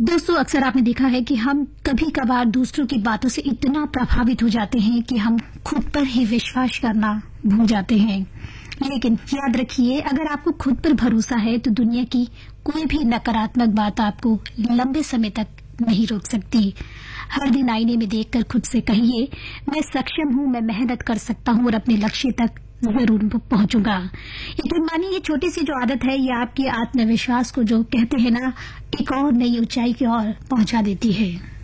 दोस्तों, अक्सर आपने देखा है कि हम कभी कभार दूसरों की बातों से इतना प्रभावित हो जाते हैं कि हम खुद पर ही विश्वास करना भूल जाते हैं। लेकिन याद रखिए, अगर आपको खुद पर भरोसा है तो दुनिया की कोई भी नकारात्मक बात आपको लंबे समय तक नहीं रोक सकती। हर दिन आईने में देखकर खुद से कहिए, मैं सक्षम हूँ, मैं मेहनत कर सकता हूँ और अपने लक्ष्य तक जरूर पहुंचूंगा। यकीन मानिए, ये छोटी सी जो आदत है, ये आपके आत्मविश्वास को, जो कहते हैं ना, एक और नई ऊंचाई की ओर पहुंचा देती है।